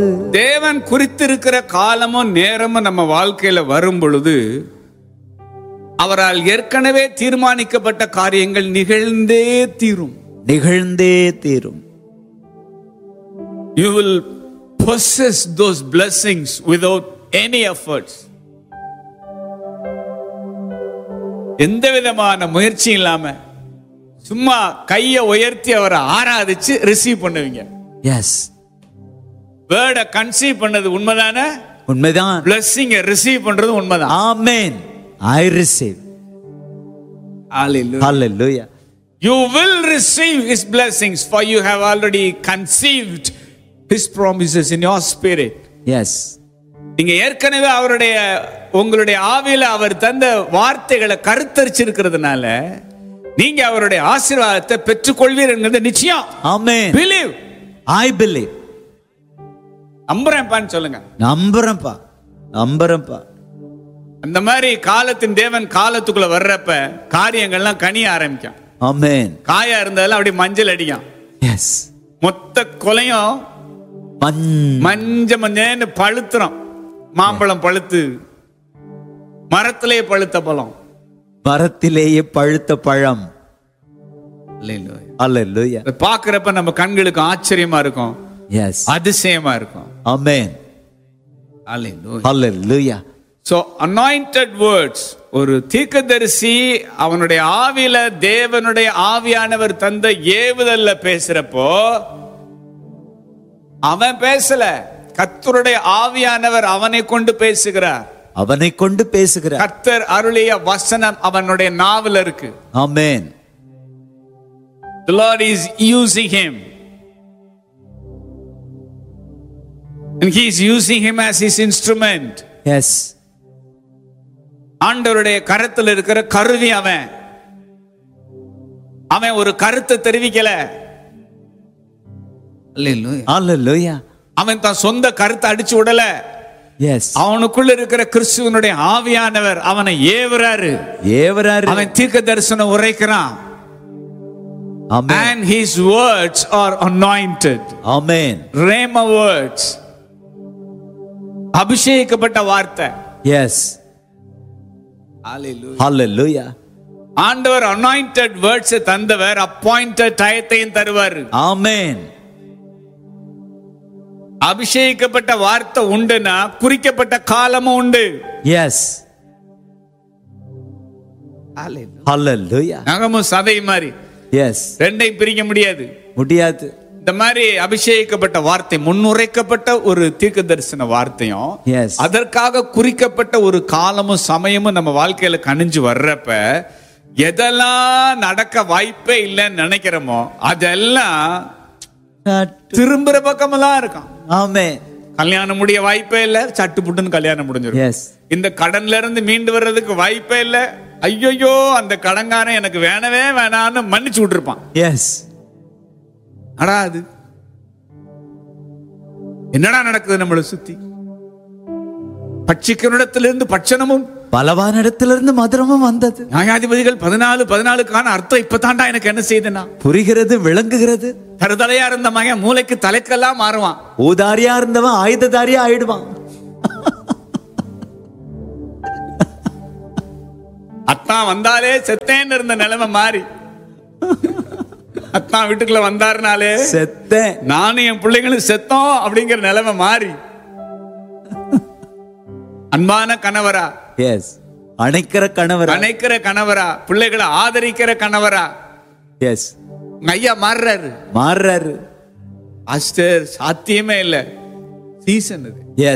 தேவன் குறித்திருக்கிற காலமும் நேரமும் நம்ம வாழ்க்கையில வரும் பொழுது அவரால் ஏற்கனவே தீர்மானிக்கப்பட்ட காரியங்கள் நிகழ்ந்தே தீரும். You will possess those blessings without any efforts. எந்த விதமான முயற்சி இல்லாம சும்மா கையை உயர்த்தி அவரை ஆராதிச்சு ரிசீவ் பண்ணுவீங்க. எஸ், வேர்டை கன்சீவ் பண்ணது உண்மைதானே? உண்மைதான். blessing ரிசீவ் பண்றது உண்மைதான். ஆமென். I receive. Hallelujah. Hallelujah. You will receive his blessings, for you have already conceived his promises in your spirit. Yes. நீங்க ஏற்கனவே அவருடைய உங்களுடைய ஆவியில அவர் தந்த வார்த்தைகளை கருத்தரிச்சிருக்கிறதுனால நீங்க அவருடைய ஆசீர்வாதத்தை பெற்றுக்கொள்வீர்கள் நிச்சயம். ஆமென். Believe. I believe. நம்புறேன்பான்னு சொல்லுங்க. நம்புறேன்ப்பா. அந்த மாதிரி காலத்தின் தேவன் காலத்துக்குள்ள வர்றப்ப காரியங்கள்லாம் கனிய ஆரம்பிக்கும். ஆமென். காயா இருந்தாலும் அப்படி மஞ்சள் அடிக்கும். எஸ். மொத்த கொலையும் மஞ்சன்னு பழுத்துறோம். மாம்பழம் பழுத்து மரத்திலேயே பழுத்த பழம். மரத்திலேயே பழுத்த பழம். அல்லேலூயா. பாக்குறப்ப நம்ம கண்களுக்கு ஆச்சரியமா இருக்கும். எஸ். அதிசயமா இருக்கும். ஆமென். அல்லேலூயா. So anointed words, ஒரு தீர்க்கதரிசி அவனுடைய ஆவியில தேவனுடைய ஆவியானவர் தந்த ஏவுதல்ல பேசுறப்போ அவன் பேசல, கர்த்தருடைய ஆவியானவர் அவனை கொண்டு பேசுகிறார். கர்த்தர் அருளிய வசனம் அவனுடைய நாவில் இருக்கு. ஆமென். The Lord is using him, and he is using him as his instrument. Yes. ஆண்டவருடைய கரத்தில் இருக்கிற கருவி அவன். அவன் ஒரு கருத்தை தெரிவிக்கல. அல்லேலூயா. அவன் தான் சொந்த கருத்தை அடிச்சு விடல. எஸ். அவனுக்குள்ள இருக்கிற கிறிஸ்துவனுடைய ஆவியானவர் அவனை ஏவுறாரு. அவன் தீர்க்க தரிசனம் உரைக்கிறான். Amen. And his words are anointed. Amen. Rhema words. அபிஷேகிக்கப்பட்ட வார்த்தை. Yes. Hallelujah. ஆண்டவர் anointed words தந்தவர், appointed டயத்தையும் தருவார். Amen. அபிஷேகிக்கப்பட்ட வார்த்தை உண்டுனா குறிக்கப்பட்ட காலமும் உண்டு. Yes. Hallelujah. நகமும் சதை மாதிரி. Yes. ரெண்டையும் பிரிக்க முடியாது. இந்த மாதிரி அபிஷேகிக்கப்பட்ட வார்த்தை, முன்னுரைக்கப்பட்ட ஒரு தீர்க்க தரிசன வார்த்தையும் அதற்காக குறிக்கப்பட்ட ஒரு காலமும் சமயமும் நம்ம வாழ்க்கையில கணிஞ்சு வர்றப்ப எதெல்லாம் நடக்க வாய்ப்பே இல்லைன்னு நினைக்கிறோமோ அதெல்லாம் திரும்புற பக்கமெல்லாம் இருக்கும். ஆமென். கல்யாணம் முடிய வாய்ப்பே இல்ல, சட்டு புட்டுன்னு கல்யாணம் முடிஞ்சிடும். இந்த கடன்ல இருந்து மீண்டு வர்றதுக்கு வாய்ப்பே இல்ல, ஐயோ அந்த கடன்காரன் எனக்கு வேணவே வேணான்னு மன்னிச்சு விட்டுருப்பான். அது என்னடா நடக்குது நம்மளை சுத்தி? பட்சிக்கனிடத்திலிருந்து பட்சணமும் பலவானிடத்திலிருந்து மதுரமும் வந்தது. நியாயாதிபதிகள் 14:14 அர்த்தம் இப்பதான்டா எனக்கு என்ன செய்யுதுன்னா புரிகிறது, விளங்குகிறது. தருதலையா இருந்த மகன் மூளைக்கு தலைக்கெல்லாம் மாறுவான். ஊதாரியா இருந்தவன் ஆயுததாரியா ஆயிடுவான். அத்தான் வந்தாலே செத்தேன்னு இருந்த நிலைமை மாறி அத்தான் வீட்டுக்குள்ள வந்தாருனாலே செத்தேன், நானும் என் பிள்ளைங்களும் செத்தோம் அப்படிங்கிற நிலைமை மாறி அன்பான கணவரா, அணைக்கிற கணவரா, பிள்ளைகளை ஆதரிக்கிற கணவரா, ஐயா மாறுறாரு. பாஸ்டர் சாத்தியமே இல்ல, சீசன் இது.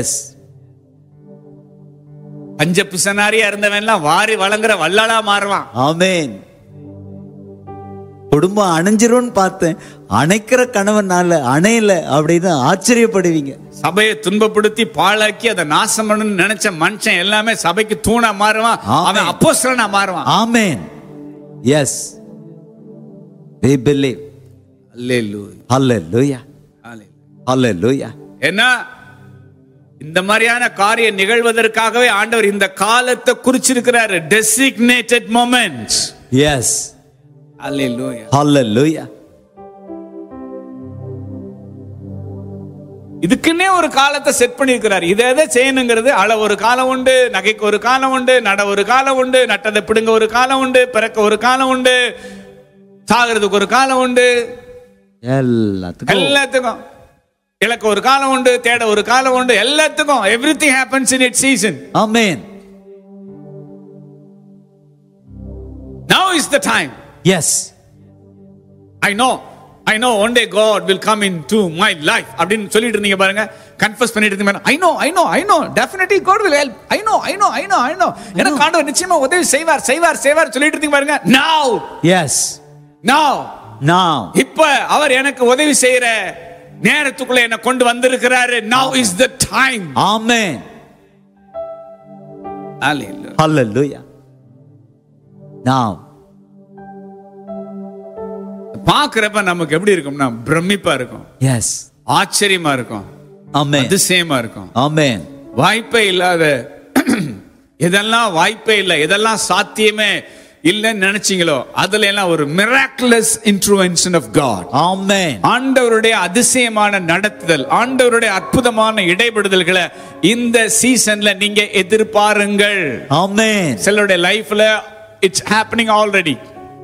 பஞ்ச பிசனாரியா இருந்தவன் வாரி வழங்குற வல்லாளா மாறுவான். ஆமென். குடும்பம் அணைஞ்சிரும் பார்த்தேன், அணைக்கிற கணவனால அணையல அப்படின்னு ஆச்சரியப்படுவீங்க. சபையை துன்பப்படுத்தி பாழாக்கி அதை நாசம் பண்ணணும்னு நினைச்ச மனுஷன் எல்லாமே சபைக்கு தூணா மாறுவான். அவன் அப்போஸ்தலனா மாறுவான். ஆமென். S. We believe. Hallelujah. Hallelujah. ஏன்னா இந்த மாதிரியான காரியம் நிகழ்வதற்காகவே ஆண்டவர் இந்த காலத்தை குறிச்சிருக்கிறாரு. Designated moments. Yes. Hallelujah. Hallelujah. இதுக்குன்னே ஒரு காலத்தை செட் பண்ணிருக்கிறார். இதை எதை செய்யணுங்கிறது அள ஒரு காலம் உண்டு, நகைக்கு ஒரு காலம் உண்டு, நட ஒரு காலம் உண்டு, நட்டதை பிடுங்க ஒரு காலம் உண்டு, பிறக்க ஒரு காலம் உண்டு, சாகிறதுக்கு ஒரு காலம் உண்டு, எல்லாத்துக்கும் இலக்க ஒரு காலம் உண்டு, தேட ஒரு காலம் உண்டு, எல்லாத்துக்கும். everything happens in its season. Amen. Now is the time. Yes. I know one day God will come into my life அப்படின்னு சொல்லிட்டு இருந்தீங்க பாருங்க, கன்ஃபஸ் பண்ணிட்டு இருந்தீங்க. I know definitely God will help. I know எனக்கு ஆண்டவர் நிச்சயமா உதவி செய்வார் சொல்லிட்டு இருந்தீங்க பாருங்க. Now. Yes. Now. இப்ப அவர் எனக்கு உதவி செய்யற நேரத்துக்குள்ள என்ன கொண்டு வந்திருக்கிறாரு. Now is the time. Amen. Hallelujah. Now. பாக்குறப்ப நமக்கு எப்படி இருக்கும்னா பிரமிப்பா இருக்கும். Yes. ஆச்சரியமா இருக்கும். Amen. அதிசயமா இருக்கும். Amen. வாய்ப்பே இல்லாத இதெல்லாம் வாய்ப்பே இல்லை, இதெல்லாம் சாத்தியமே இல்லன்னு நினைச்சீங்களோ அதுல எல்லாம் ஒரு miraculous intervention of God. Amen. ஆண்டவருடைய அதிசயமான நடத்துதல், ஆண்டவருடைய அற்புதமான இடைபடுதல்களை இந்த சீசன்ல நீங்க எதிர்பாருங்கள். Amen. சிலருடைய லைஃப்ல it's happening already.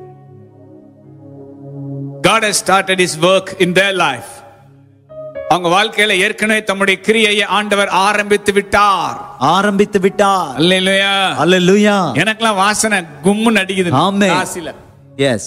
God has started his work in their life. அவங்க வாழ்க்கையில ஏற்கனவே தம்முடைய கிரியையை ஆண்டவர் ஆரம்பித்து விட்டார். அல்லேலூயா. எனக்கெல்லாம் வாசனை கும்முன்னு அடிக்குது. ஆமென். Yes.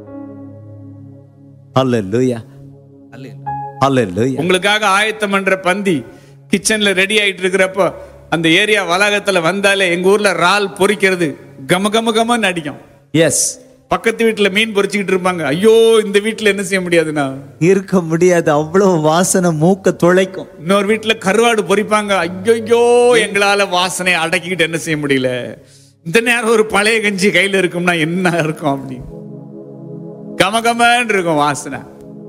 Hallelujah. Hallelujah. உங்களுக்காக ஆயத்தம் பண்ற பந்தி கிச்சன்ல ரெடி ஆயிட்டு இருக்கிறப்ப அந்த ஏரியா வளாகத்துல வந்தாலே எங்க ஊர்ல இறால் பொரிக்கிறது கமகமன்னு அடிக்கும். Yes. பக்கத்து வீட்டுல மீன் பொரிச்சுக்கிட்டு இருப்பாங்க. ஐயோ, இந்த வீட்டுல என்ன செய்ய முடியாதுன்னா இருக்க முடியாது, அவ்வளவு வாசனை மூக்க துளைக்கும். இன்னொரு வீட்டுல கருவாடு பொரிப்பாங்க. ஐயோ, எங்களால வாசனை அடக்கிக்கிட்டு என்ன செய்ய முடியல. இந்த நேரம் ஒரு பழைய கஞ்சி கையில இருக்கும்னா என்ன இருக்கும், அப்படி கமகமன்னு இருக்கும் வாசனை.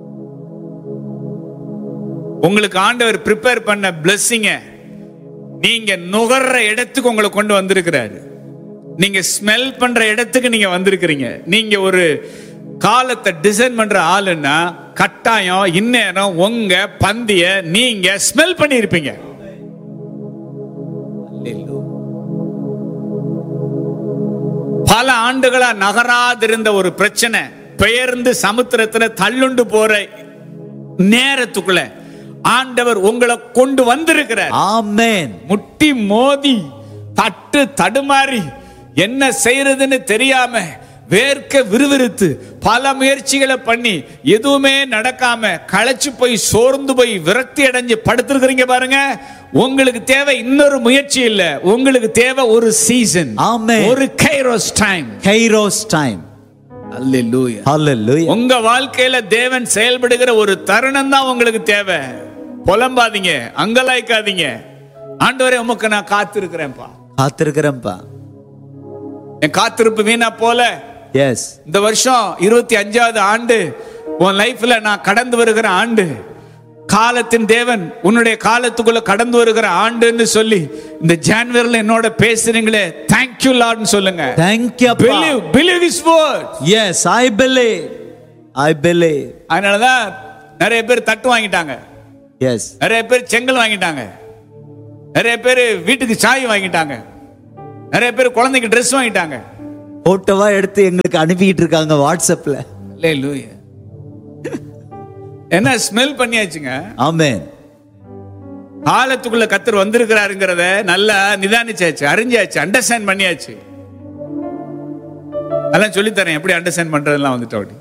உங்களுக்கு ஆண்டவர் ப்ரிப்பேர் பண்ண பிளெஸிங்க நீங்க நுகர்ற இடத்துக்கு உங்களை கொண்டு வந்திருக்கிறாரு. நீங்க ஸ்மெல் பண்ற இடத்துக்கு நீங்க வந்திருக்கிறீங்க. நீங்க ஒரு காலத்தை டிசைன் பண்ற ஆளுன்னா கட்டாயம் இந்நேரம் உங்க பந்திய நீங்க ஸ்மெல் பண்ணி இருப்பீங்க. பல ஆண்டுகளா நகராதிருந்த ஒரு பிரச்சனை பெயர்ந்து சமுத்திரத்துல தள்ளுண்டு போற நேரத்துக்குள்ள ஆண்டவர் உங்களை கொண்டு வந்திருக்கிறார். ஆமென். முட்டி மோதி தட்டு தடுமாறி என்ன செய்யறதுன்னு தெரியாம வேர்க்க விறுவிறுத்து பல முயற்சிகளை பண்ணி எதுவுமே நடக்காம களைச்சு போய் சோர்ந்து போய் விரக்தி அடைஞ்சு படுத்திருக்கிறீங்க பாருங்க. உங்களுக்கு தேவை இன்னொரு முயற்சி இல்ல, உங்களுக்கு தேவை ஒரு சீசன். ஆமென். ஒரு கைரோஸ் டைம். அல்லேலூயா. அல்லேலூயா. உங்க வாழ்க்கையில தேவன் செயல்படுகிற ஒரு தருணம் தான் உங்களுக்கு தேவை. புலம்பாதீங்க, அங்கலாய்க்காதீங்க. ஆண்டவரே, உமக்கு நான் காத்திருக்கிறேன்ப்பா. என் காத்திருப்பு வீணா போல. எஸ். இந்த வருஷம் 25வது ஆண்டு உன் லைஃப்ல நான் கடந்து வருகிற ஆண்டு. காலத்தின் தேவன் உன்னுடைய காலத்துக்குள்ள கடந்து வருகிற ஆண்டுன்னு சொல்லி இந்த ஜனவரில என்னோட பேசுறீங்களே, thank you Lord னு சொல்லுங்க. Thank you. Believe his word. Yes, I believe. அதனாலதான் நிறைய பேர் தட்டு வாங்கிட்டாங்க. எஸ். நிறைய பேர் செங்கல் வாங்கிட்டாங்க. நிறைய பேர் வீட்டுக்கு சாய் வாங்கிட்டாங்க. நிறைய பேர் குழந்தைக்கு ட்ரெஸ் வாங்கிட்டாங்க. போட்டோவா எடுத்து எங்களுக்கு அனுப்பிட்டு இருக்காங்க வாட்ஸ்அப்ல. அல்லேலூயா. என்ன ஸ்மெல் பண்ணியாச்சுங்க. ஆமென். காலத்துக்குள்ள கர்த்தர் வந்திருக்கிறாருங்கிறத நல்லா நிதானிச்சாச்சு, அறிஞ்சாச்சு, அண்டர்ஸ்டாண்ட் பண்ணியாச்சு. அதெல்லாம் சொல்லி தரேன் எப்படி அண்டர்ஸ்டாண்ட் பண்றதெல்லாம் வந்துட்டு அப்படி.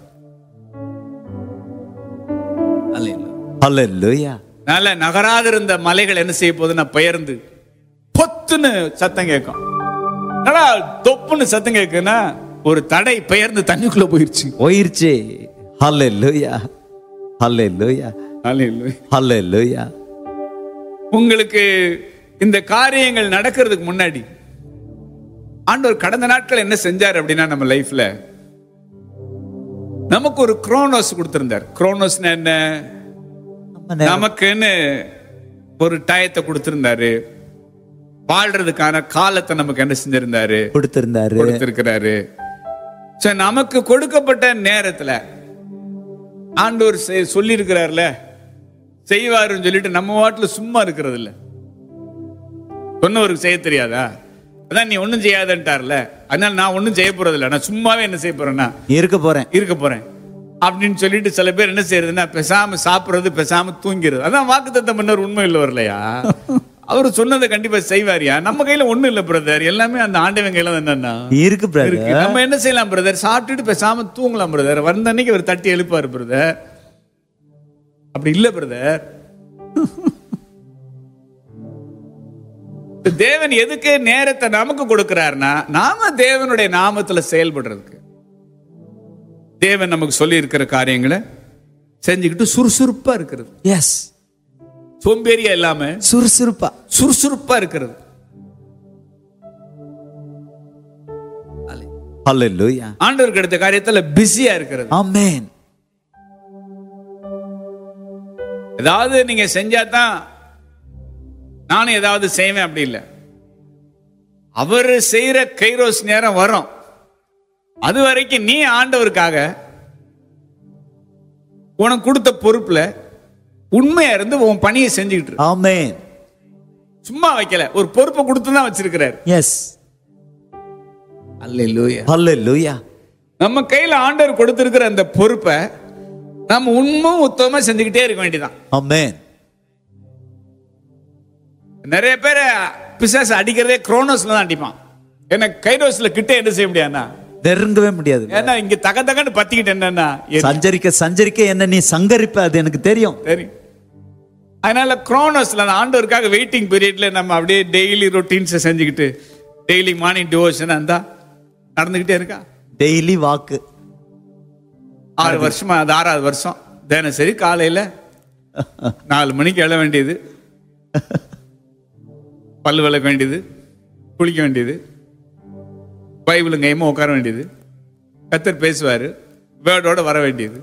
அல்லேலூயா. நல்ல நகராது இருந்த மலைகள் என்ன செய்ய போகுதுன்னா பெயர்ந்து பொத்துன்னு சத்தம் கேட்கும். தொப்புன்னு சத்தம் கேட்குன்னா ஒரு தடை பெயர்ந்து தண்ணிக்குள்ள போயிருச்சு. ஹல்லேலூயா. ஹல்லேலூயா. ஹல்லேலூயா. ஹல்லேலூயா. உங்களுக்கு இந்த காரியங்கள் நடக்கிறதுக்கு முன்னாடி ஆண்டவர் கடந்த நாட்கள் என்ன செஞ்சார் அப்படின்னா, நம்ம லைஃப்ல நமக்கு ஒரு குரோனோஸ் கொடுத்திருந்தார். குரோனோஸ் என்ன? நமக்குன்னு ஒரு டயத்தை கொடுத்திருந்தாரு. வாழ்றதுக்கான காலத்தை நமக்கு என்ன செஞ்சிருந்தாரு? கொடுத்திருக்கிறாரு. நமக்கு கொடுக்கப்பட்ட நேரத்துல ஆண்டவர் சொல்லி இருக்கிறார்ல, செய்வாருன்னு சொல்லிட்டு நம்ம வாட்டுல சும்மா இருக்கிறது இல்ல. சொன்னவருக்கு செய்ய தெரியாதா? அதான் நீ ஒன்னும் செய்யாதன்ட்டார்ல, அதனால நான் ஒன்னும் செய்ய போறது இல்லை, நான் சும்மாவே என்ன செய்ய போறேன்னா இருக்க போறேன் அப்படின்னு சொல்லிட்டு சில பேர் என்ன செய்யறதுன்னா பேசாம சாப்பிடுறது, பேசாம தூங்கிறது. அதான் வாக்குத்தத்தம் பண்ணவர் உண்மை இல்லை வரலையா? அவரு சொன்னதை கண்டிப்பா செய்வாரியா? நம்ம கையில ஒண்ணும் இல்ல பிரதர், எல்லாமே அந்த ஆண்டவன் கையில என்னன்னா இருக்கு. நம்ம என்ன செய்யலாம் பிரதர்? சாப்பிட்டுட்டு பேசாம தூங்கலாம் பிரதர். வந்த அன்னைக்கு அவர் தட்டி எழுப்பாரு பிரதர். அப்படி இல்ல பிரதர். தேவன் எதுக்கு நேரத்தை நமக்கு கொடுக்கிறார்னா நாம தேவனுடைய நாமத்துல செயல்படுறதுக்கு. தேவன் நமக்கு சொல்லி இருக்கிற காரியங்களை செஞ்சுக்கிட்டு சுறுசுறுப்பா இருக்கிறது. எஸ், சோம்பேறியா இல்லாம சுறுசுறுப்பா இருக்கிறது. ஹல்லேலூயா. ஆண்டவருக்கு எடுத்த காரியத்துல பிஸியா இருக்கிறது. ஆமென். ஏதாவது நீங்க செஞ்சாதான் நானும் ஏதாவது செய்வேன் அப்படி இல்லை. அவர் செய்யற கைரோஸ் நேரம் வரும். அது வரைக்கும் நீ ஆண்டவருக்காக உனக்கு கொடுத்த பொறுப்புல உண்மையா இருந்து உன் பணியை செஞ்சுக்கிட்டு. ஆமென். சும்மா வைக்கல, ஒரு பொறுப்பை கொடுத்து தான் வச்சிருக்கிறார். எஸ், ஹல்லேலூயா, ஹல்லேலூயா. நம்ம கையில ஆண்டவர் கொடுத்திருக்கிற அந்த பொறுப்பை நம்ம உண்மை உத்தமமா செஞ்சுக்கிட்டே இருக்க வேண்டியதான். ஆமென். நிறைய பேர் பிசாசு அடிக்கிறதே குரோனோஸ்ல தான் அடிப்பான். ஏன்னா கைரோஸ்ல கிட்ட என்ன செய்ய முடியாதுன்னா நெருங்கவே முடியாது. ஏன்னா இங்க தக தகன்னு பத்திக்கிட்டு என்னன்னா சஞ்சரிக்க என்ன நீ சங்கரிப்ப, அது எனக்கு தெரியும். அதனால குரோனோஸ்ல ஆண்டவருக்காக வெயிட்டிங் பீரியட்ல நம்ம அப்படியே டெய்லி ரொட்டீன்ஸ் செஞ்சுக்கிட்டு டெய்லி மார்னிங் டிவோஷன் அந்த நடந்துகிட்டே இருக்கா. டெய்லி வாக்கு 6 வருஷமா, அது 6வது வருஷம். தினசரி காலையில 4 மணிக்கு எழ வேண்டியது, பல்லு விளக்க வேண்டியது, குளிக்க வேண்டியது, பைபிளுங்க கைமா உட்கார வேண்டியது, கர்த்தர் பேசுவாரு, வேர்டோட வர வேண்டியது.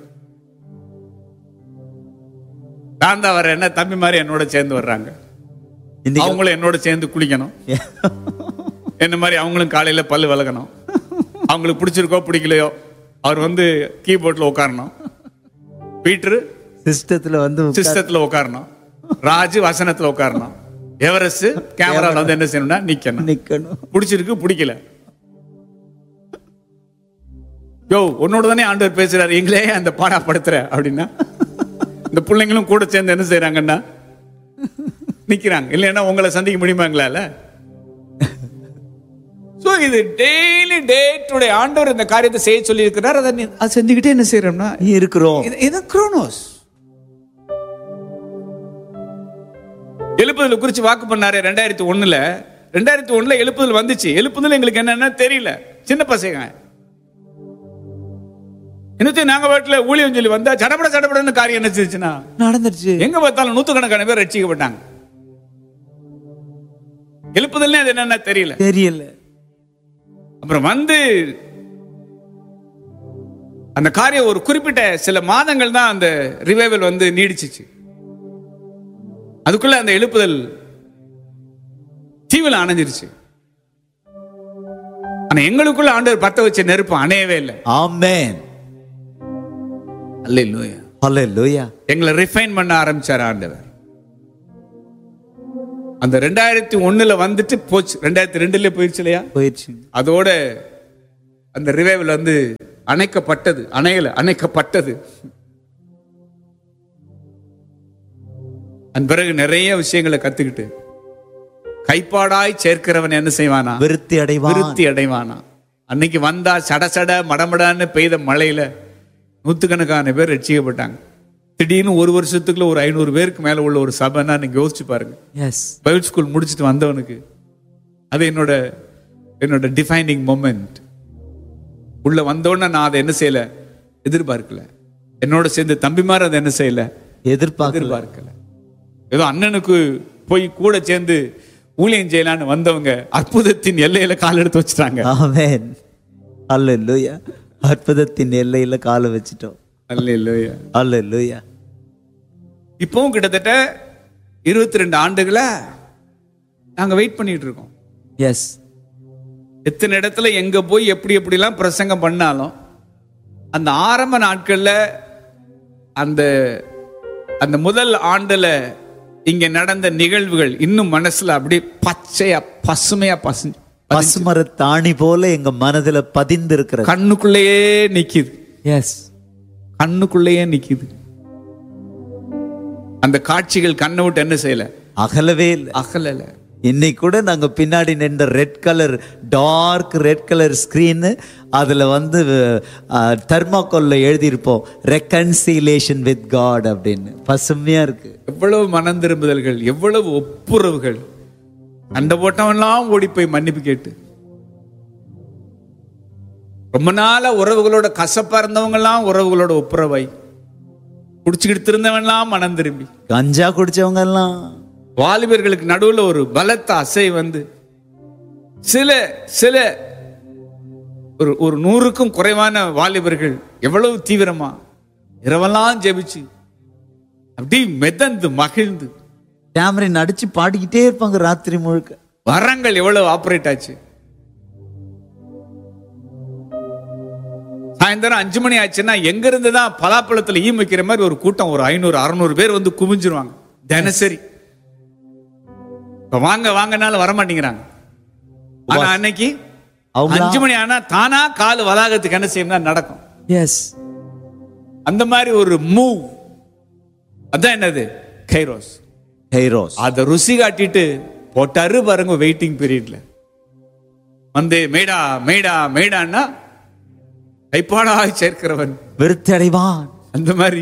நான் தான் வர என்ன தம்பி மாதிரி என்னோட சேர்ந்து வர்றாங்க, அவங்களும் என்னோட சேர்ந்து குளிக்கணும். என்ன மாதிரி அவங்களும் காலையில பல்லு விளக்கணும். அவங்களுக்கு பிடிச்சிருக்கோ பிடிக்கலையோ அவர் வந்து கீபோர்ட்ல உட்காரணும், பீட்டர் சிஸ்டத்துல உட்காரணும், ராஜு வசனத்துல உட்காரணும், எவரெஸ்ட் கேமரால வந்து என்ன செய்யணும்னா நிக்கணும். பிடிச்சிருக்கு பிடிக்கல, யோ உன்னோட தானே ஆண்டவர் பேசுறாரு, எங்களே அந்த பாடப்படுத்துற அப்படின்னா இந்த பிள்ளைங்களும் கூட சேர்ந்து என்ன செய்யறாங்கன்னா நிக்கிறாங்க. இல்லைன்னா உங்களை சந்திக்க முடியுமாங்களால? சோ இது டெய்லி டே டு டே ஆண்டவர் இந்த காரியத்தை செய்ய சொல்லி இருக்கிறார். அதை செஞ்சுக்கிட்டே என்ன செய்யறோம்னா இருக்கிறோம். இது குரோனோஸ். எழுப்புதல் குறிச்சு வாக்கு பண்ணாரு 2001ல எழுப்புதல் வந்துச்சு. எழுப்புதல் எங்களுக்கு என்னன்னா தெரியல, சின்ன பசங்க. இன்னும் நாங்க வீட்டுல ஊழியம் சொல்லி வந்தா சடபடன்னு காரியம் என்ன செஞ்சுச்சுன்னா நடந்துருச்சு. எங்க பார்த்தாலும் 100கணக்கான பேர் ரட்சிக்கப்பட்டாங்க. எழுப்புதல் அது என்னன்னா தெரியல. அப்புறம் வந்து அந்த காரியம் ஒரு குறிப்பிட்ட சில மாதங்கள் தான் அந்த ரிவைவல் வந்து நீடிச்சிச்சு. அதுக்குள்ள அந்த எழுப்புதல் தீவில அணைஞ்சிருச்சு. ஆனா எங்களுக்குள்ள ஆண்டவர் பத்த வச்ச நெருப்பு அணையவே இல்லை. ஆமென், ஹல்லேலூயா, ஹல்லேலூயா. எங்களை ரிஃபைன் பண்ண ஆரம்பிச்சார் ஆண்டவர். அந்த 2001ல வந்துட்டு போச்சு, 2002ல போயிடுச்சு இல்லையா? போயிடுச்சு. அதோட அந்த ரிவைவல் வந்து அணைக்கப்பட்டது. அதன் பிறகு நிறைய விஷயங்களை கத்துக்கிட்டு கைப்பாடாய் சேர்க்கிறவன் என்ன செய்வானா? விருத்தி அடைவானா. அன்னைக்கு வந்தா சட மடமடான்னு பெய்த மழையில 100கணக்கான பேர் ரட்சிக்கப்பட்டாங்க. திடீர்னு ஒரு வருஷத்துக்குள்ள ஒரு 500 பேருக்கு மேல உள்ள ஒரு சபைன்னா நீங்க யோசிச்சு பாருங்க. பைபிள் ஸ்கூல் முடிச்சுட்டு வந்தவனுக்கு அது என்னோட டிஃபைனிங் மொமெண்ட். உள்ள வந்தோடனே நான் அதை என்ன செய்யல, எதிர்பார்க்கல. என்னோட சேர்ந்து தம்பிமார் அதை என்ன செய்யல, எதிர்பார்க்கல. ஏதோ அண்ணனுக்கு போய் கூட சேர்ந்து ஊழியம் செய்யலான்னு வந்தவங்க அற்புதத்தின் எல்லையில கால் எடுத்து வச்சுட்டாங்க. ஆமென், ஹல்லேலூயா. அற்புதத்தின் எல்லையில காலை வச்சுட்டோம். ஹல்லேலூயா, ஹல்லேலூயா. இப்பவும் கிட்டத்தட்ட 22 ஆண்டுகளா நாங்க வெயிட் பண்ணிட்டு இருக்கோம். எஸ். எத்தனை இடத்துல எங்க போய் எப்படிலாம் பிரசங்கம் பண்ணாலும் அந்த ஆரம்ப நாட்கள்ல அந்த அந்த முதல் ஆண்டுல இங்க நடந்த நிகழ்வுகள் இன்னும் மனசுல அப்படியே பச்சையா பசுமையா பசுமர தாணி போல எங்க மனதுல பதிந்து இருக்கிற, கண்ணுக்குள்ளேயே நிக்குது. எஸ், கண்ணுக்குள்ளேயே நிக்குது. அந்த காட்சிகள் கண்ணை விட்டு என்ன செய்யல, அகலவே இல்லை, அகலல. இன்னைக்கு கூட நாங்க பின்னாடி நின்ற red colour, dark red colour screen, அதுல தெர்மாக்கோல்ல எழுதியிருப்போம் ரெக்கன்சிலேஷன் வித் காட் அப்படின்னு. பசுமையா இருக்கு. எவ்வளவு மனம் திரும்புதல்கள், எவ்வளவு ஒப்புரவுகள். அந்த போட்டவெல்லாம் ஓடி போய் மன்னிப்பு கேட்டு, ரொம்ப நாள உறவுகளோட கசப்பா இருந்தவங்க எல்லாம் உறவுகளோட ஒப்புரவாய், குடிச்சுக்கிட்டு இருந்தவன்லாம் மனம் திரும்பி, கஞ்சா குடிச்சவங்க எல்லாம், வாலிபர்களுக்கு நடுவுல ஒரு பலத்த அசை வந்து சில சில ஒரு 100க்கும் குறைவான வாலிபர்கள் எவ்வளவு தீவிரமா இரவெல்லாம் ஜெபிச்சு அப்படி மிதந்து மகிழ்ந்து கேமரின் அடிச்சு பாடிக்கிட்டே இருப்பாங்க ராத்திரி முழுக்க. வரங்கள் எவ்வளவு ஆபரேட் ஆச்சு. சாயந்தரம் 5 மணி ஆச்சுன்னா எங்க இருந்துதான் பலாப்பழத்துல ஈ வைக்கிற மாதிரி ஒரு கூட்டம், ஒரு 500-600 பேர் வந்து குமிஞ்சிருவாங்க தினசரி. வாங்க வாங்கனாலும் வரமாட்டேங்கிறாங்க. ஆனா அன்னைக்கு 5 மணி ஆனா தானா கால் வளாகத்துக்கு என்ன செய்யணும் நடக்கும். எஸ், அந்த மாதிரி ஒரு மூவ். அதான் என்னது, கைரோஸ். கைரோஸ். அத ருசி காட்டிட்டு போட்டாரு பாருங்க வெயிட்டிங் பீரியட்ல. வந்து மேடா மேடா மேடான்னா கைப்பாடாய் சேர்க்கிறவன் விருத்தி அடைவான். அந்த மாதிரி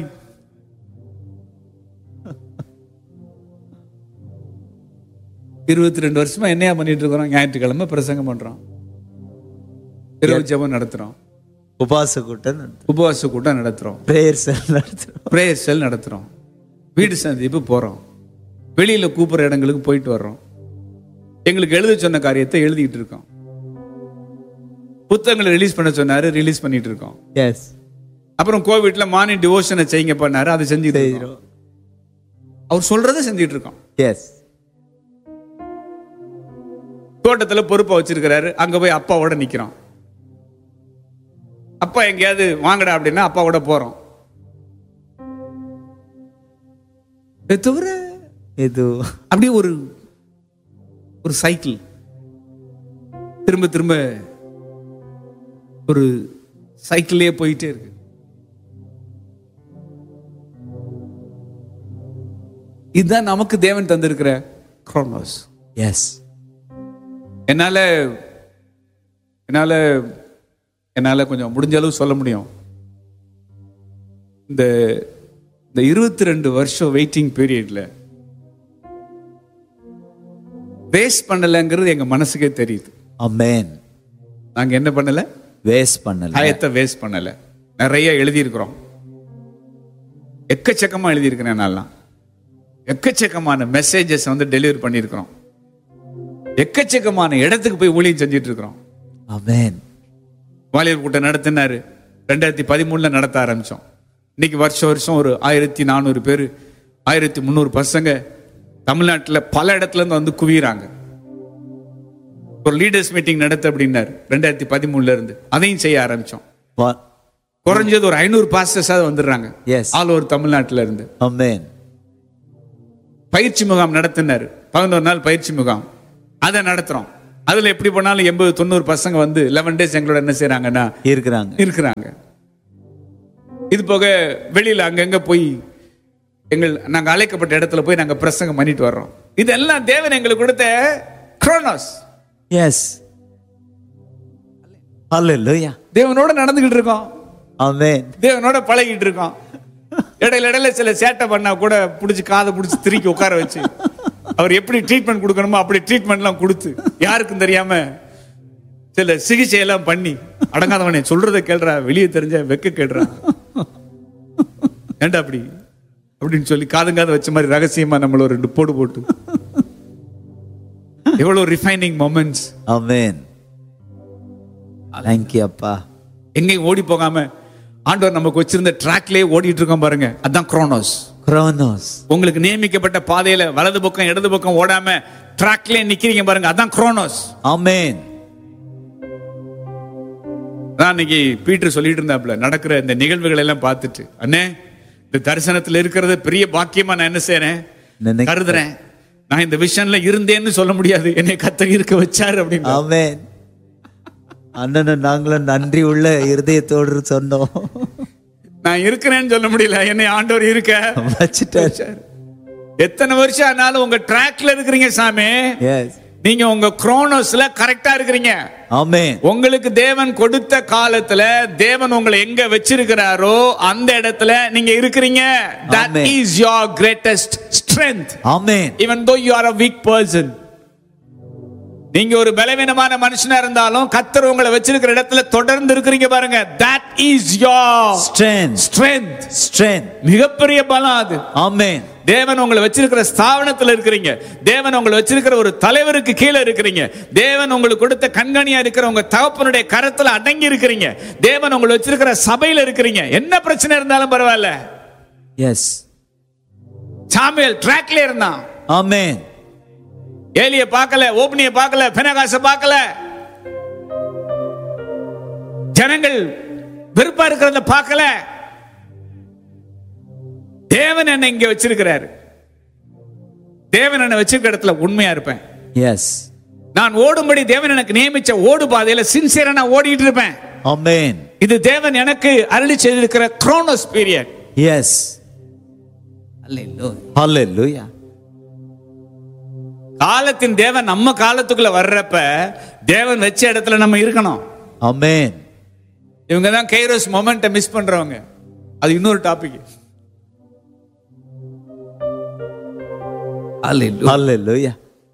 22 வருஷமா என்னையா பண்ணிட்டு இருக்கிறோம். ஞாயிற்றுக்கிழமை பிரசங்கம் பண்றோம், இரவு ஜெபம் நடத்துறோம், உபவாச கூட்டம் நடத்துறோம், பிரேயர் செல் நடத்துறோம், வீடு சந்திப்பு போறோம், வெளியில கூப்பிடுற இடங்களுக்கு போயிட்டு வர்றோம், எங்களுக்கு எழுத சொன்ன காரியத்தை எழுதிட்டு இருக்கோம், புத்தகங்களை ரிலீஸ் பண்ண சொன்னாரு ரிலீஸ் பண்ணிட்டு இருக்கோம். எஸ். அப்புறம் கோவிட்ல மார்னிங் டிவோஷனை செய்யுங்க பண்ணாரு, அதை செஞ்சுட்டு இருக்கோம். அவர் சொல்றதை செஞ்சுட்டு இருக்கோம். எஸ். தோட்டத்துல பொறுப்பா வச்சிருக்கிறாரு, அங்க போய் அப்பாவோட நிக்கிறோம். அப்பா எங்கேயாவது வாங்கடா அப்படின்னா அப்பாவோட போறோம். தவிர அப்படி ஒரு சைக்கிள் திரும்ப திரும்ப ஒரு சைக்கிளே போயிட்டே இருக்கு. இதுதான் நமக்கு தேவன் தந்திருக்கிற குரோனோஸ். எஸ். என்னால கொஞ்சம் முடிஞ்ச அளவு சொல்ல முடியும். இந்த 22 வருஷம் வெயிட்டிங் பீரியட்ல வேஸ்ட் பண்ணலங்கிறது எங்க மனசுக்கே தெரியுது. ஆமென். நாங்க என்ன பண்ணல, வேஸ்ட் பண்ணல, ஆயத்தை வேஸ்ட் பண்ணல. நிறைய எழுதி இருக்கிறோம், எக்கச்சக்கமா எழுதி இருக்கிறேன். நான் எக்கச்சக்கமான மெசேஜஸ் டெலிவரி பண்ணியிருக்கிறோம், எக்கச்சக்கமான இடத்துக்கு போய் ஊழியம் செஞ்சிட்டு இருக்கிறோம். ஆமென். வாலிபர் கூட்டம் நடத்தினாரு, 2013 நடத்த ஆரம்பிச்சோம். இன்னைக்கு வருஷம் ஒரு 1400 பேர், 1300 பசங்க தமிழ்நாட்டில் பல இடத்துல இருந்து வந்து குவியறாங்க. ஒரு லீடர்ஸ் மீட்டிங் நடத்த அப்படின்னாரு 2013 இருந்து, அதையும் செய்ய ஆரம்பிச்சோம். குறைஞ்சது ஒரு 500 பாஸ்டர்ஸாவது வந்துடுறாங்க ஆல் ஓவர் தமிழ்நாட்டில இருந்து. ஆமென். பயிற்சி முகாம் நடத்தினாரு, 11 நாள் பயிற்சி முகாம், அதை நடத்துறோம். அதுல எப்படி போனாலும் 80-90 பசங்க வந்து 11 days எங்களோட என்ன செய்யறாங்கன்னா இருக்கிறாங்க. இது போக வெளியில அங்கங்க போய் நாங்க அழைக்கப்பட்ட இடத்துல போய் நாங்க பிரசங்கம் பண்ணிட்டு வர்றோம். இதெல்லாம் தேவன் எங்களுக்கு கொடுத்த குரோனோஸ். எஸ். ஹல்லேலூயா. தேவனோட நடந்துகிட்டு இருக்கோம். ஆமென். தேவனோட பழகிட்டு இருக்கோம். இடையில சில சேட்டை பண்ணா கூட புடிச்சு காதை புடிச்சு திருக்கி உட்கார வச்சு அவர் எப்படி ட்ரீட்மெண்ட் கொடுக்கணுமோ அப்படி ட்ரீட்மெண்ட்லாம் கொடுத்து யாருக்கும் தெரியாம சில சிகிச்சை எல்லாம் பண்ணி, அடங்காதவனே சொல்றதை கேள்றா, வெளியே தெரிஞ்ச வெக்க கேடுறா, ஏண்டா அப்படி அப்படின்னு சொல்லி காதுங்காத வச்ச மாதிரி ரகசியமா நம்மள ஒரு 2 போடு போட்டு எவ்வளவு refining moments. Amen. Thank you அப்பா. எங்கேயும் ஓடி போகாம ஆண்டவர் நமக்கு வச்சிருந்த ட்ராக்லயே ஓடிட்டு இருக்கோம் பாருங்க, அதான் குரோனோஸ். உங்களுக்கு நியமிக்கப்பட்ட பாதையில வலது பக்கம் இடது பக்கம் ஓடாம ட்ராக்லயே நிக்கிறீங்க பாருங்க, அதான் குரோனோஸ். ஆமென். நான் இன்னைக்கு பீட்டர் சொல்லிட்டு இருந்தாப்ல, நடக்கிற இந்த நிகழ்வுகள் எல்லாம் பார்த்துட்டு, அண்ணே இந்த தரிசனத்துல இருக்கிறது பெரிய பாக்கியமா நான் என்ன செய்றேன், கருதுறேன். நான் இந்த விஷன்ல இருந்தேன்னு சொல்ல முடியாது, என்னை கர்த்தர் இருக்க வச்சாரு அப்படின்னு. ஆமென். அண்ணனும் நாங்களும் நன்றி உள்ள இருதயத்தோடு சொன்னோம். நான் இருக்கிறேன்னு சொல்ல முடியல, என்னை ஆண்டவர் இருக்க வச்சுட்டாரு. எத்தனை வருஷம் ஆனாலும் உங்க ட்ராக்ல இருக்கிறீங்க சாமி. நீங்க உங்க குரோனோஸ்ல கரெக்டா இருக்கிறீங்க. ஆமென். உங்களுக்கு தேவன் கொடுத்த காலத்துல தேவன் உங்களை எங்க வச்சிருக்கிறாரோ அந்த இடத்துல நீங்க இருக்கிறீங்க. That is your greatest strength. Amen. Even though you are a weak person. நீங்க ஒரு பலவீனமான மனுஷனா இருந்தாலும் கர்த்தர் உங்களை வச்சிருக்கிற இடத்துல தொடர்ந்து இருக்கிறீங்க பாருங்க. That is your strength. மிகப்பெரிய பலம் அது. ஆமென். தேவன் உங்களை வச்சிருக்கிற ஸ்தாபனத்துல இருக்கிறீங்க. தேவன் உங்களை வச்சிருக்கிற ஒரு தலைவருக்கு கீழே இருக்கிறீங்க. தேவன் உங்களுக்கு கொடுத்த கண்காணியா இருக்கிற உங்க தகப்பனுடைய கரத்துல அடங்கி இருக்கிறீங்க. தேவன் உங்களை வச்சிருக்கிற சபையில இருக்கிறீங்க. என்ன பிரச்சனை இருந்தாலும் பரவாயில்ல. எஸ். சாமுவேல் ட்ராக்ல இருந்தான். ஆமென். ஏலிய பார்க்கல, ஓப்னிய பார்க்கல, பெனகாச பார்க்கல. ஜனங்கள் வெறுப்பா இருக்கிறத பார்க்கல. தேவன் என்ன இங்க வச்சிருக்கிறாரு. தேவன் என்ன வச்சிருக்கிற இடத்துல உண்மையா இருப்பேன். எஸ். நான் ஓடும்படி தேவன் எனக்கு நியமிச்ச ஓடு பாதையில சின்சியரா நான் ஓடிட்டு இருப்பேன். ஆமென். இது தேவன் எனக்கு அருளி செய்திருக்கிற குரோனோஸ் பீரியட். எஸ். ஹalleluya. காலத்தின் தேவன் நம்ம காலத்துக்குள்ள வர்றப்ப தேவன் வச்ச இடத்துல நம்ம இருக்கணும். ஆமென். இவங்க தான் கைரோஸ் மொமெண்ட்டை மிஸ் பண்றவங்க. அது இன்னொரு டாபிக். ஹalleluya.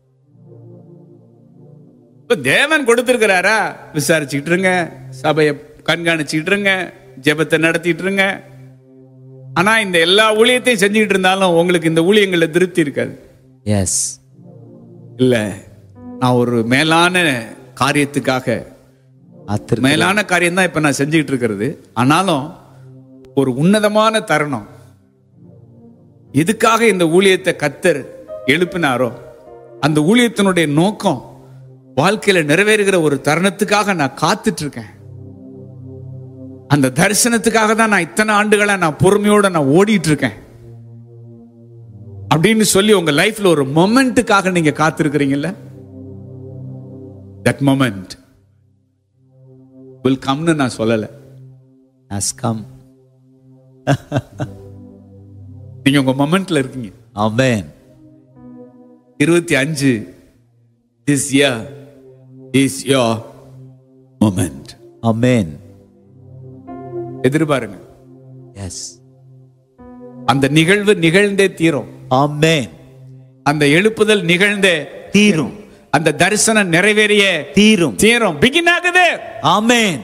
தேவன் கொடுத்திருக்கிறாரா, விசாரிச்சுட்டு இருங்க, சபையை கண்காணிச்சுட்டு இருங்க, ஜெபத்தை நடத்திட்டு இருங்க. ஆனா இந்த எல்லா ஊழியத்தையும் செஞ்சுக்கிட்டு இருந்தாலும் உங்களுக்கு இந்த ஊழியங்கள்ல திருப்தி இருக்காது. எஸ். இல்ல, நான் ஒரு மேலான காரியத்துக்காக, மேலான காரியம் தான் இப்ப நான் செஞ்சுக்கிட்டு இருக்கிறது. ஆனாலும் ஒரு உன்னதமான தருணம், எதுக்காக இந்த ஊழியத்தை கர்த்தர் எழுப்பினாரோ அந்த ஊழியத்தினுடைய நோக்கம் வாழ்க்கையில நிறைவேறுகிற ஒரு தருணத்துக்காக நான் காத்துட்டு இருக்கேன். அந்த தரிசனத்துக்காக தான் நான் இத்தனை ஆண்டுகளா நான் பொறுமையோட நான் ஓடிட்டு இருக்கேன் அப்படின்னு சொல்லி உங்க லைஃப்ல ஒரு மொமெண்ட்டுக்காக நீங்க காத்திருக்கிறீங்கல்ல, that moment will come னு நான் சொல்லல, has come. நீங்க உங்க மொமெண்ட்ல இருக்கீங்க. ஆமென். 25 this year is your moment. Amen. எதிர்பாருங்க. S. அந்த நிகழ்வு நிகழ்ந்தே தீரும். ஆமென். அந்த எழுப்புதல் நிகழ்ந்தே தீரும். அந்த தரிசனம் நிறைவேறிய தீரும். பிகின் ஆகுது. ஆமென்.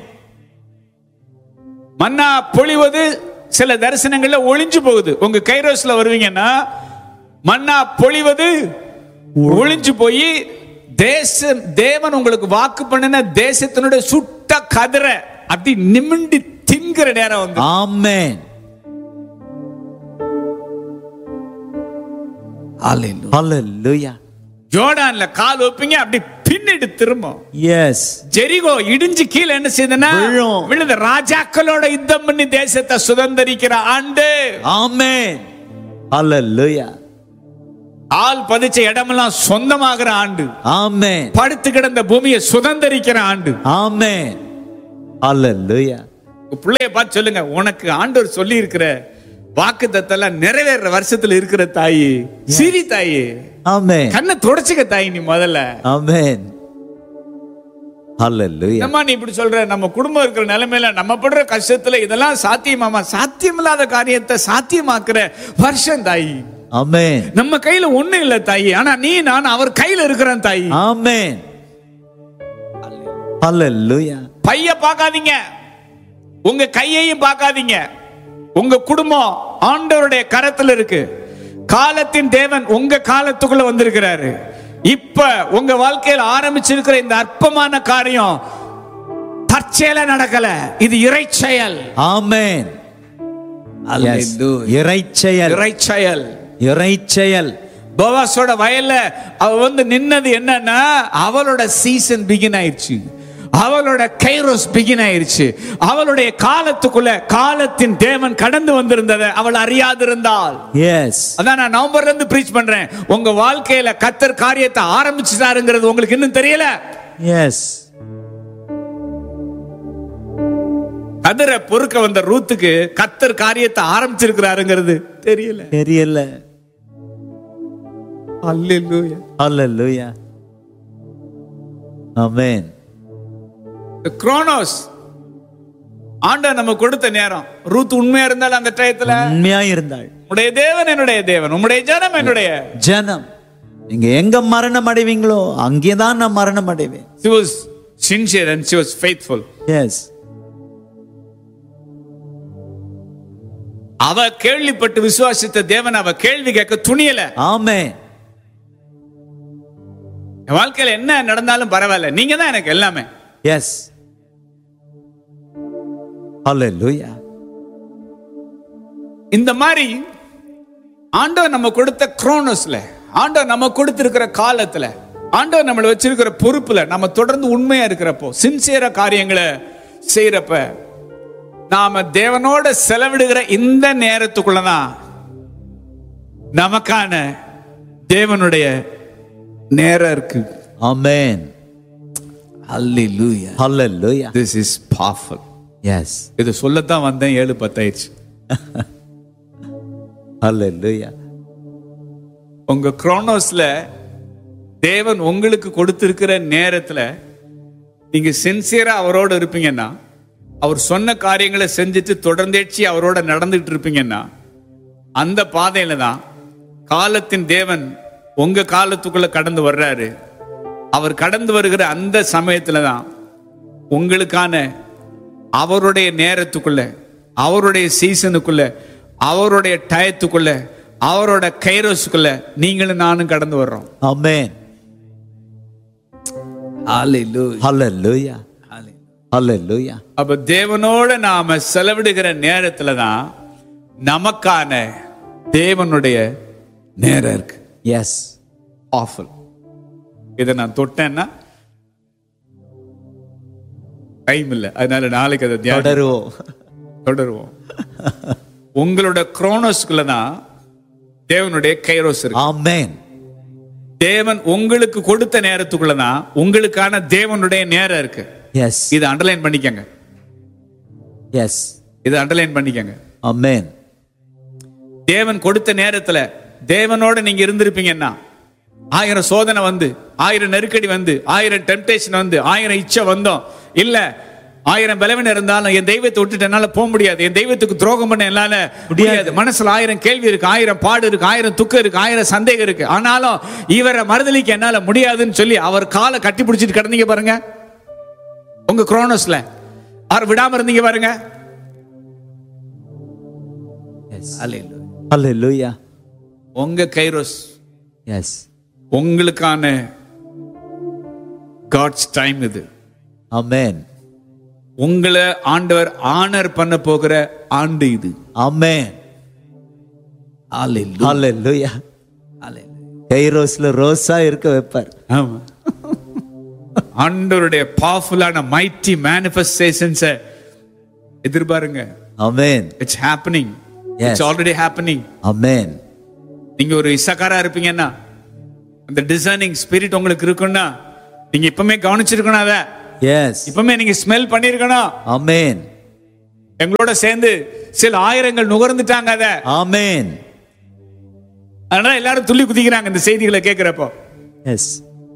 மன்னா பொழிவது சில தரிசனங்கள்ல ஒளிஞ்சு போகுது. உங்க கைரோஸ்ல வருவீங்கன்னா மன்னா பொழிவது ஒளிஞ்சு போய் தேசம், தேவன் உங்களுக்கு வாக்கு பண்ணின தேசத்தினுடைய சுட்ட கதிரை அப்படி நிமிண்டி திங்கிற நேரம் வந்து. ஆமென். ஹalleluya. ஜோர்டான்ல கால் வைப்பீங்க, அப்படி பின்னிட்டு திரும்பும். எஸ். ஜெரிகோ இடிஞ்சு கீழே என்ன செய்தனா விழுது. ராஜாக்களோட யுத்தம் பண்ணி தேசத்தை சுதந்தரிக்கிற ஆண்டு. ஆமென். ஹalleluya. ஆள் பதிச்ச இடமெல்லாம் சொந்தமாகிற ஆண்டு. ஆமென். படுத்து கிடந்த பூமியை சுதந்தரிக்கிற ஆண்டு. ஆமென். ஹalleluya. பிள்ளைய பார்த்து சொல்லுங்க, உனக்கு ஆண்டவர் சொல்லி இருக்கிற வாக்குத்தத்தெல்லாம் நிறைவேற வருஷத்துல இருக்கிற தாயி, சிரி தாயி. ஆமென். கண்ணை தொடச்சுக்க தாயி நீ முதல்ல. ஆமென். ஹalleluya. நம்ம நீ இப்படி சொல்ற, நம்ம குடும்பம் இருக்கிற நிலைமையில நம்ம படுற கஷ்டத்துல இதெல்லாம் சாத்தியமாமா? சாத்தியமில்லாத காரியத்தை சாத்தியமாக்குற வருஷம் தாயி. ஆமென். நம்ம கையில ஒண்ணு இல்ல தாயி, ஆனா நீ நான் அவர் கையில இருக்கிறேன் தாயி. ஆமென். ஹalleluya. பைய பார்க்காதீங்க, உங்க கையையும் பார்க்காதீங்க. உங்க குடும்பம் ஆண்டவருடைய கரத்துல இருக்கு. காலத்தின் தேவன் உங்க காலத்துக்குள்ள வந்திருக்கிறாரு. இப்ப உங்க வாழ்க்கையில் ஆரம்பிச்சிருக்கிற இந்த அற்பமான காரியம் தற்செயலா நடக்கல, இது இறைச்செயல். ஆமென். இறைச்செயல். போவாஸோட வயல்ல அவ வந்து நின்னது என்னன்னா, அவளோட சீசன் பிகின் ஆயிடுச்சு. அவளோட கைரோஸ் பிகின் ஆயிருச்சு. அவளுடைய காலத்துக்குள்ள காலத்தின் தேவன் கடந்து வந்திருந்ததை அவள் அறியாதிருந்தாள். எஸ், அதான் நான் நவம்பர்ல இருந்து பிரீச் பண்றேன். உங்க வாழ்க்கையில கர்த்தர் காரியத்தை ஆரம்பிச்சுட்டாருங்கிறது உங்களுக்கு இன்னும் தெரியல. எஸ், கதிரை பொறுக்க வந்த ரூத்துக்கு கர்த்தர் காரியத்தை ஆரம்பிச்சிருக்கிறாருங்கிறது தெரியல. ஹல்லேலூயா, ஹல்லேலூயா, ஆமென். குரோனோஸ் ஆண்டவர் நம்ம கொடுத்த நேரம். ரூத் உண்மையா இருந்தால் அந்த டயத்துல உண்மையா இருந்தாள். உம்முடைய தேவன் என்னுடைய தேவன், உம்முடைய ஜனம் என்னுடைய ஜனம். நீங்க எங்க மரணம் அடைவீங்களோ அங்கேதான் நான் மரணம் அடைவேன். She was sincere and she was faithful. S, அவ கேள்விப்பட்டு விசுவாசித்த தேவன் அவ கேள்வி கேட்க துணியல. ஆமென். என் வாழ்க்கையில என்ன நடந்தாலும் பரவாயில்ல, நீங்க தான் எனக்கு எல்லாமே. எஸ், ஹல்லேலூயா. இந்த மாதிரி ஆண்டவர் நம்ம கொடுத்த குரோனோஸ்ல, ஆண்டவர் நம்ம கொடுத்திருக்கிற காலத்துல, ஆண்டவர் நம்மள வச்சிருக்கிற பொறுப்புல நம்ம தொடர்ந்து உண்மையா இருக்கிறப்போ, சின்சியரா காரியங்களை செய்யறப்ப, நாம தேவனோட செலவிடுகிற இந்த நேரத்துக்குள்ளதான் நமக்கான தேவனுடைய நேரம் இருக்கு. ஆமென். ஹல்லேலூயா, ஹல்லேலூயா. this is powerful. எஸ், இது சொல்லத்தான் வந்தேன். 7:10 ஆயிடுச்சு. ஹல்லேலூயா. உங்க குரோனோஸ்ல தேவன் உங்களுக்கு கொடுத்திருக்கிற நேரத்துல நீங்க சின்சியரா அவரோட இருப்பீங்கன்னா, அவர் சொன்ன காரியங்களை செஞ்சுட்டு தொடர்ந்தேச்சு அவரோட நடந்துட்டு இருப்பீங்கன்னா, அந்த பாதையில தான் காலத்தின் தேவன் உங்க காலத்துக்குள்ள கடந்து வர்றாரு. அவர் கடந்து வருகிற அந்த சமயத்துல தான் உங்களுக்கான அவருடைய நேரத்துக்குள்ள, அவருடைய சீசனுக்குள்ள, அவருடைய டயத்துக்குள்ள, அவரோட கைரோஸுக்குள்ள நீங்களும் நானும் கடந்து வர்றோம். ஆமென். ஹல்லேலூயா, ஹல்லேலூயா, ஹல்லேலூயா. அப்ப தேவனோட நாம செலவிடுகிற நேரத்துல தான் நமக்கான தேவனுடைய நேரம் இருக்கு. S, awful. இதை நான் தொட்டேன்னா டைம் இல்லை, அதனால நாளைக்கு அதை தொடருவோம். உங்களோட குரோனோஸ்குள்ள தான் தேவனுடைய கைரோஸ் இருக்கு. ஆமென். தேவன் உங்களுக்கு கொடுத்த நேரத்துக்குள்ளதான் உங்களுக்கான தேவனுடைய நேரம் இருக்கு. எஸ், இதை அண்டர்லைன் பண்ணிக்கங்க. எஸ், இதை அண்டர்லைன் பண்ணிக்கங்க. ஆமென். தேவன் கொடுத்த நேரத்துல தேவனோட நீங்க இருந்திருப்பீங்கன்னா, 1000 சோதனை வந்து, 1000 நெருக்கடி வந்து, 1000 டெம்டேஷன் வந்து, 1000 இச்சை வந்தோம், இல்ல 1000 பலவீனம் இருந்தாலும் என் தெய்வத்தை விட்டுட்டு என்னால போக முடியாது, என் தெய்வத்துக்கு துரோகம் பண்ண என்னால முடியாது, மனசுல 1000 கேள்வி இருக்கு, 1000 பாடு இருக்கு, 1000 துக்கம் இருக்கு, 1000 சந்தேகம் இருக்கு, ஆனாலும் இவரை மறுதலிக்க என்னால முடியாதுன்னு சொல்லி அவர் காலை கட்டி பிடிச்சிட்டு கிடந்தீங்க பாருங்க. உங்க குரோனோஸ்ல அவர் விடாம இருந்தீங்க பாருங்க. ஹல்லேலூயா. உங்க கைரோஸ், எஸ், உங்களுக்கான காட்ஸ் டைம் இது. ஆமென். உங்களை ஆண்டவர் ஆனர் பண்ண போகிற ஆண்டு இது. ஆமென். ஹல்லேலூயா, ஹல்லேலூயா. கைரோஸ்ல ரோஸா இருக்க வைப்பார். ஆமா. ஆண்டவருடைய பவர்ஃபுல்லான mighty manifestations எதிர்பாருங்க. Amen. It's happening. It's already happening. ஆமென். நீங்க ஒரு இசக்காரா இருப்பீங்கன்னா, அந்த டிசைனிங் ஸ்பிரிட் உங்களுக்கு இருக்குன்னா, நீங்க இப்பமே கவனிச்சிருக்கணும். அத எஸ், இப்பமே நீங்க ஸ்மெல் பண்ணிருக்கணும். ஆமென். எங்களோட சேர்ந்து சில ஆயிரங்கள் நுகர்ந்துட்டாங்க அத. ஆமென். அதனால எல்லாரும் துள்ளி குதிக்கிறாங்க இந்த செய்திகளை கேட்கிறப்போ. எஸ்,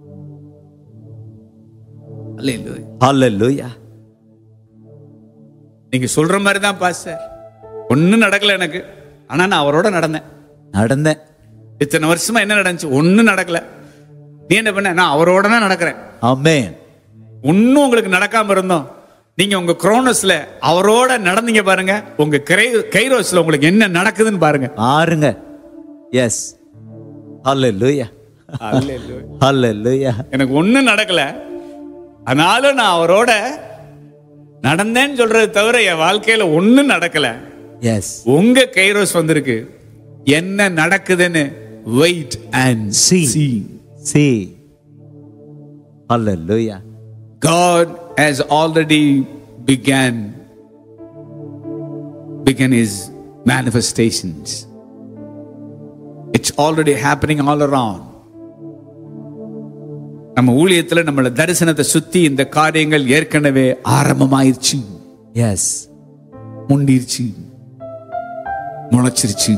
ஹல்லேலூயா. நீங்க சொல்ற மாதிரி தான் பாஸ்டர், ஒன்னும் நடக்கல எனக்கு, ஆனா நான் அவரோட நடந்தேன். இத்தனை வருஷமா என்ன நடந்துச்சு? ஒன்னும் நடக்கல. நீ என்ன பண்ண? நான் அவரோட தான் நடக்கிறேன். ஆமென். ஒன்னும் உங்களுக்கு நடக்காம இருந்தோம், நீங்க உங்க குரோனோஸ்ல அவரோட நடந்தீங்க பாருங்க, உங்க கைரோஸ்ல உங்களுக்கு என்ன நடக்குதுன்னு பாருங்க. எஸ், ஹல்லேலூயா, ஹல்லேலூயா. எனக்கு ஒன்னும் நடக்கல, ஆனாலும் நான் அவரோட நடந்தேன்னு சொல்றது தவிர என் வாழ்க்கையில ஒன்னும் நடக்கல. எஸ், உங்க கைரோஸ் வந்திருக்கு. என்ன நடக்குதுன்னு wait and see. Hallelujah. God has already begun his manifestations. It's already happening all around. நம்ம ஊழியத்துல நம்மள தரிசனத்தை சுத்தி இந்த காரியங்கள் ஏற்கனவே ஆரம்பமாயிருச்சு. எஸ், முண்டிருச்சு, முளைச்சிருச்சு.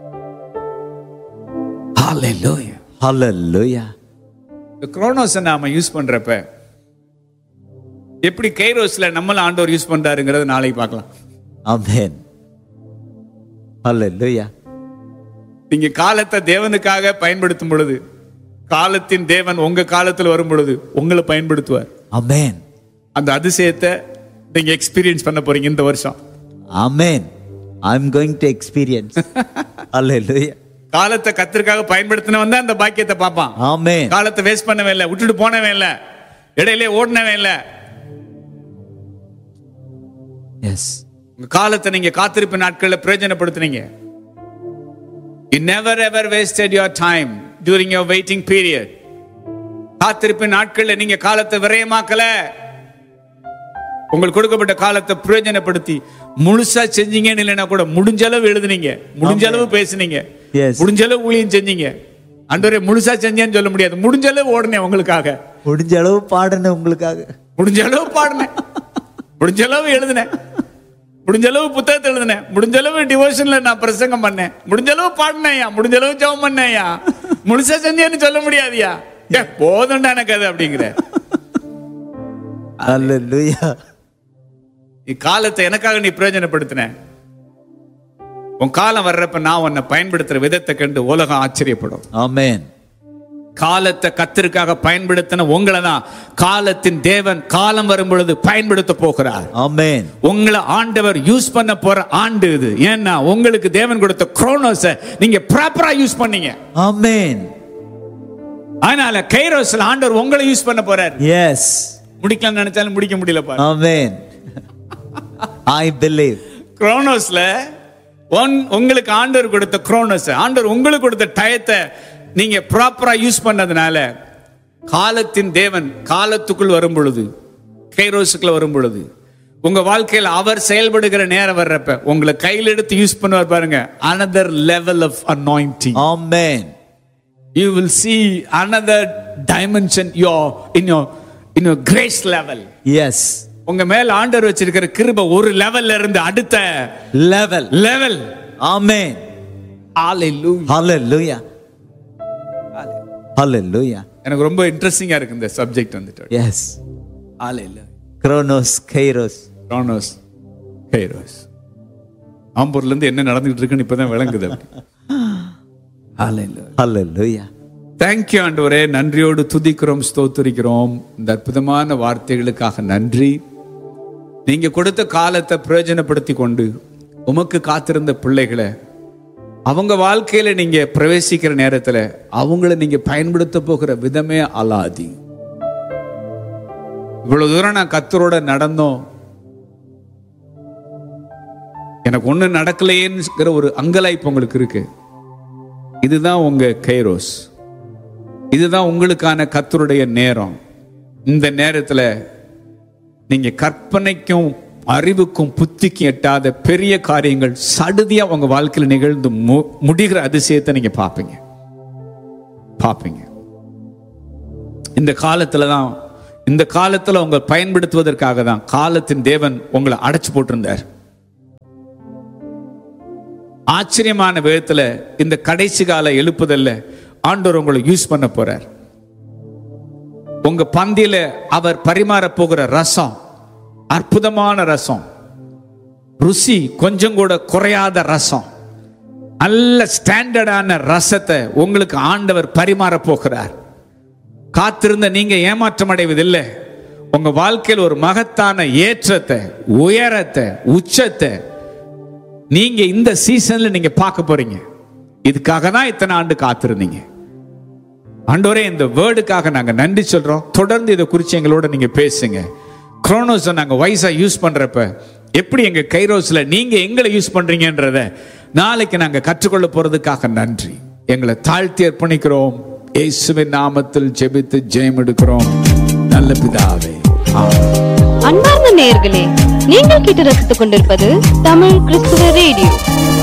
ஹalleluya, ஹalleluya. இந்த குரோனோஸை நாம யூஸ் பண்றப்ப எப்படி கைரோஸ்ல நம்மள ஆண்டவர் யூஸ் பண்றாருங்கறத நாளைக்கு பார்க்கலாம். ஆமென். ஹalleluya. நீங்க காலத்தை தேவனுக்காக பயன்படுத்தும் பொழுது, காலத்தின் தேவன் உங்க காலத்தில் வரும் பொழுது உங்களை பயன்படுத்துவார். ஆமென். அந்த அதிசயத்தை நீங்க எக்ஸ்பீரியன்ஸ் பண்ண போறீங்க இந்த வருஷம். ஆமென். I am going to experience. Hallelujah. காலத்தை கர்த்தருக்காக பயன்படுத்தினவன் தான் அந்த பாக்கியத்தை பார்ப்பான். ஆமென். காலத்தை வேஸ்ட் பண்ணவே இல்லை, விட்டுட்டு போனவே இல்லை, இடையிலே ஓடனவே இல்லை. எஸ், உங்க காலத்தை நீங்க காத்திருப்பு நாட்கள்ல பிரயோஜனப்படுத்துனீங்க. You never ever wasted your time during your waiting period. காத்திருப்பு நாட்கள்ல நீங்க காலத்தை விரயமாக்கல. உங்களுக்கு கொடுக்கப்பட்ட காலத்தை பிரயோஜனப்படுத்தி முழுசா செஞ்சீங்கன்னு இல்லைன்னா கூட முடிஞ்ச அளவு எழுதுனீங்க, முடிஞ்ச அளவு பேசுனீங்க, முடிஞ்ச அளவு ஊழியம் செஞ்சீங்க. ஆண்டவரே முழுசா செஞ்சேன்னு சொல்ல முடியாது, முடிஞ்ச அளவு ஓடுனேன் உங்களுக்காக, முடிஞ்ச அளவு பாடுனேன் உங்களுக்காக, முடிஞ்ச அளவு பாடுனேன், முடிஞ்ச அளவு எழுதுனேன், முடிஞ்ச அளவு புத்தகத்தை எழுதுனேன், முடிஞ்ச அளவு டிவோஷன்ல நான் பிரசங்கம் பண்ணேன், முடிஞ்ச அளவு பாடினேயா, முடிஞ்ச அளவு ஜெபம் பண்ணேயா. முழுசா செஞ்சேன்னு சொல்ல முடியாதியா, போதும்டா எனக்கு அது அப்படிங்கிற. ஹalleluya. காலத்தை எனக்காக நீ பிரயோஜனப்படுத்தின. உன் காலம் வர்றப்ப நான் உன்னை பயன்படுத்துற விதத்தை கண்டு உலகம் ஆச்சரியப்படும். ஆமென். காலத்தை கர்த்தருக்காக பயன்படுத்தின உங்களை தான் காலத்தின் தேவன் காலம் வரும் பொழுது பயன்படுத்த போகிறார். ஆமென். உங்களை ஆண்டவர் யூஸ் பண்ண போற ஆண்டு இது. ஏன்னா உங்களுக்கு தேவன் கொடுத்த குரோனோஸை நீங்க ப்ராப்பரா யூஸ் பண்ணீங்க. ஆமென். அதனால கைரோஸ்ல ஆண்டவர் உங்களை யூஸ் பண்ண போறார். எஸ், முடிக்கலாம் நினைச்சாலும் முடிக்க முடியல பாரு. ஆமென். I believe. குரோனோஸ்ல உங்களுக்கு ஆண்டவர் கொடுத்த குரோனோஸ், ஆண்டவர் உங்களுக்கு கொடுத்த டயத்தை நீங்க ப்ராப்பரா யூஸ் பண்ணதுனால காலத்தின் தேவன் காலத்துக்குள் வரும் பொழுது, கைரோஸுக்குள்ள வரும் பொழுது உங்க வாழ்க்கையில் அவர் செயல்படுகிற நேரம் வர்றப்ப உங்களை கையில் எடுத்து யூஸ் பண்ணுவார் பாருங்க. another level of anointing. Amen. You will see another dimension in your grace level. Yes. உங்க மேல ஆண்டவர் வச்சிருக்கிற கிருபை ஒரு லெவல்ல இருந்து அடுத்த லெவல். ஆமென். ஹalleluya. ஹalleluya. ஹalleluya. எனக்கு ரொம்ப இன்ட்ரஸ்டிங்கா இருக்கு இந்த சப்ஜெக்ட் வந்துட்டு. எஸ். ஹalleluya. குரோனோஸ், கைரோஸ். குரோனோஸ், கைரோஸ். ஆம்பூர்ல இருந்து என்ன நடந்துட்டு இருக்குன்னு இப்பதான் விளங்குது. ஹalleluya. ஹalleluya. Thank you ஆண்டவரே, நன்றியோடு துதிக்கிறோம், ஸ்தோத்திரிக்கிறோம். இந்த அற்புதமான வார்த்தைகளுக்காக நன்றி. நீங்க கொடுத்த காலத்தை பிரயோஜனப்படுத்தி கொண்டு உமக்கு காத்திருந்த பிள்ளைகளை அவங்க வாழ்க்கையில நீங்க பிரவேசிக்கிற நேரத்துல அவங்கள நீங்க பயன்படுத்த போகிற விதமே அலாதி. இவ்வளவு தூரம் நான் கர்த்தரோட நடந்தோம், எனக்கு ஒண்ணு நடக்கலையேங்கிற ஒரு அங்கலாய்ப்பு உங்களுக்கு இருக்கு. இதுதான் உங்க கைரோஸ், இதுதான் உங்களுக்கான கர்த்தருடைய நேரம். இந்த நேரத்துல நீங்க கற்பனைக்கும் அறிவுக்கும் புத்திக்கும் எட்டாத பெரிய காரியங்கள் சடுதியா உங்க வாழ்க்கையில நிகழ்ந்து முடிகிற அதிசயத்தை நீங்க பாப்பீங்க. இந்த காலத்துல உங்க பயன்படுத்துவதற்காக தான் காலத்தின் தேவன் உங்களை அடைச்சு போட்டிருந்தார். ஆச்சரியமான விதத்துல இந்த கடைசி கால எழுப்புதல்ல ஆண்டவர் உங்களை யூஸ் பண்ண போறார். உங்க பந்தியில அவர் பரிமாற போகிற ரசம் அற்புதமான ரசம், ருசி கொஞ்சம் கூட குறையாத ரசம், நல்ல ஸ்டாண்டர்டான ரசத்தை உங்களுக்கு ஆண்டவர் பரிமாற போகிறார். காத்திருந்த நீங்க ஏமாற்றம் அடைவதில்லை. உங்க வாழ்க்கையில் ஒரு மகத்தான ஏற்றத்தை, உயரத்தை, உச்சத்தை நீங்க இந்த சீசன்ல நீங்க பார்க்க போறீங்க. இதுக்காக தான் இத்தனை ஆண்டு காத்திருந்தீங்க. ஆண்டவரே, இந்த வேர்டுக்காக நாங்க நன்றி சொல்றோம். தொடர்ந்து இதை குறித்து எங்களோட நீங்க பேசுங்க. குரோனோஸை நாங்க வைஸா யூஸ் பண்றப்ப எப்படி எங்க கைரோஸ்ல நீங்க எங்களை யூஸ் பண்றீங்கன்றத நாளைக்கு நாங்க கற்றுக்கொள்ள போறதுக்காக நன்றி. எங்களை தாழ்த்தி அர்ப்பணிக்கிறோம். இயேசுவின் நாமத்தில் ஜெபித்து ஜெயம் எடுக்கிறோம் நல்ல பிதாவே. அன்பார்ந்த நேயர்களே, நீங்கள் கேட்டு ரசித்துக் கொண்டிருப்பது தமிழ் கிறிஸ்துவ ரேடியோ.